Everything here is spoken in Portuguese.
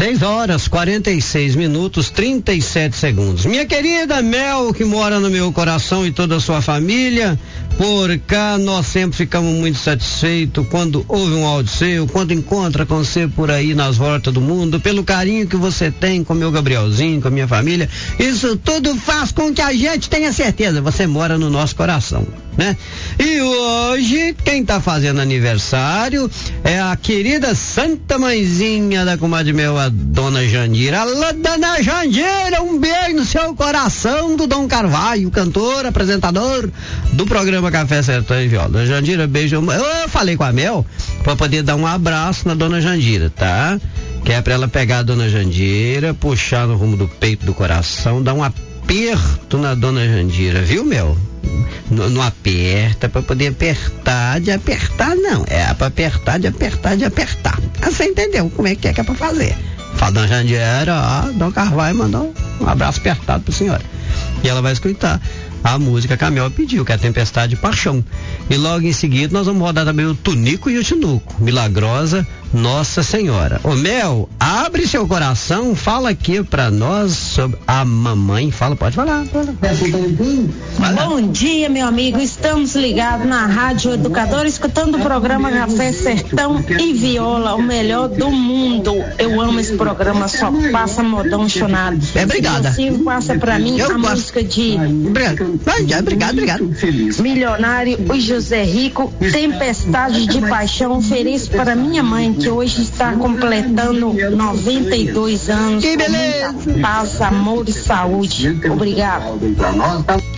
6h46, 37 segundos. Minha querida Mel, que mora no meu coração, e toda a sua família, por cá nós sempre ficamos muito satisfeitos quando ouve um áudio seu, quando encontra com você por aí nas voltas do mundo, pelo carinho que você tem com meu Gabrielzinho, com a minha família. Isso tudo faz com que a gente tenha certeza, você mora no nosso coração, né? E hoje, quem tá fazendo aniversário é a querida Santa Mãezinha da comadre Mel, a Dona Jandira. Alô, Dona Jandira, um beijo no seu coração, do Dom Carvalho, cantor, apresentador do programa Café Sertão e Viola. Dona Jandira, beijo. Eu falei com a Mel pra poder dar um abraço na Dona Jandira, tá? Que é pra ela pegar a Dona Jandira, puxar no rumo do peito do coração, dar um aperto na Dona Jandira, viu, Mel? Não aperta pra poder apertar, de apertar não, é pra apertar, de apertar, de apertar. Você entendeu como é que é pra fazer? Fala, Dona Jandira, Dom Carvalho mandou um abraço apertado pra senhora. E ela vai escutar a música que a Mel pediu, que é a Tempestade de Paixão. E logo em seguida nós vamos rodar também o Tunico e o Tinuco, Milagrosa Nossa Senhora. Ô Mel, abre seu coração, fala aqui pra nós sobre a mamãe. Fala, pode falar. Bom dia, meu amigo, estamos ligados na Rádio Educadora, escutando o programa Café Sertão e Viola, o melhor do mundo. Eu amo esse programa, só passa modão chonado. Obrigada. Se possível, passa pra mim música de Obrigado. Milionário, o José Rico, Tempestade de Paixão, ofereço para minha mãe, que hoje está completando 92 anos. Que beleza! Paz, amor e saúde. Obrigado.